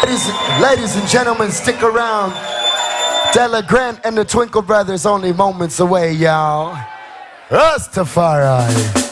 Ladies and gentlemen, stick around. Della Grant and the Twinkle Brothers only moments away, y'all. Rastafari.